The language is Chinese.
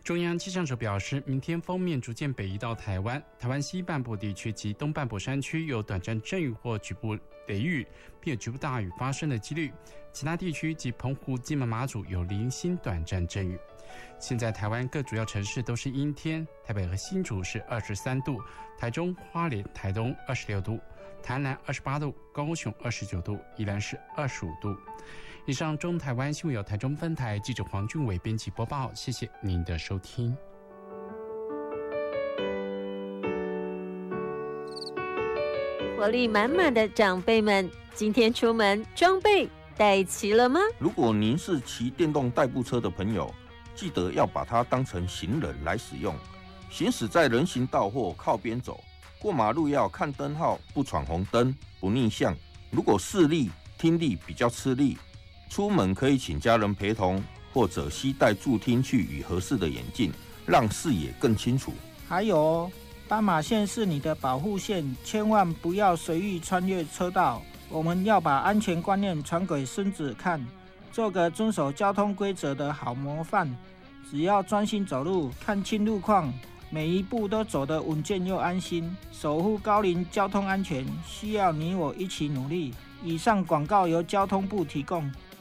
中央气象署表示，明天锋面逐渐北移到台湾，台湾西半部地区及东半部山区有短暂阵雨或局部雷雨，并有局部大雨发生的几率。其他地区及澎湖、金门、马祖有零星短暂阵雨。现在台湾各主要城市都是阴天，台北和新竹是23度，台中、花莲、台东26度，台南28度，高雄29度，宜兰是25度。以上中台湾新闻由台中分台记者黄俊伟编辑播报，谢谢您的收听。 活力满满的长辈们，今天出门装备带齐了吗？ 如果您是骑电动代步车的朋友，记得要把它当成行人来使用。行驶在人行道或靠边走，过马路要看灯号，不闯红灯，不逆向。如果视力、听力比较吃力，出门可以请家人陪同，或者携带助听器与合适的眼镜，让视野更清楚。 还有哦，斑马线是你的保护线，千万不要随意穿越车道。我们要把安全观念传给孙子看，做个遵守交通规则的好模范。只要专心走路，看清路况，每一步都走得稳健又安心。守护高龄交通安全，需要你我一起努力。以上广告由交通部提供。